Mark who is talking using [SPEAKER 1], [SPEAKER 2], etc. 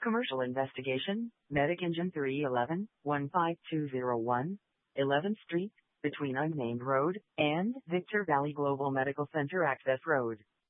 [SPEAKER 1] Commercial investigation, Medic Engine 311, 15201, 11th Street, between Unnamed Road and Victor Valley Global Medical Center Access Road.